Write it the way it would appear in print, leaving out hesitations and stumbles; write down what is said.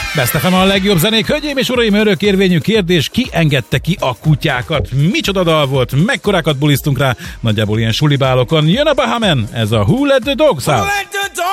Best FM a legjobb zenék. Hölgyeim és uraim, örökérvényű kérdés: ki engedte ki a kutyákat? Micsoda dal volt? Mekkorákat bulisztunk rá? Nagyjából ilyen sulibálokon. Jön a Bahamen, ez a Who Let the Dogs Out.